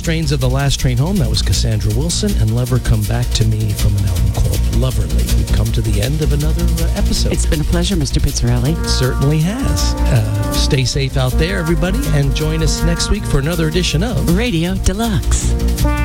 strains of The Last Train Home. That was Cassandra Wilson and Lover Come Back to Me from an album called Loverly. We've come to the end of another episode. It's been a pleasure, Mr. Pizzarelli. It certainly has. Stay safe out there, everybody, and join us next week for another edition of Radio Deluxe.